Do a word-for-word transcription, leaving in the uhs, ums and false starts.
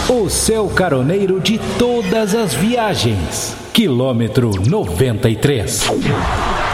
o seu caroneiro de todas as viagens. Quilômetro noventa e três.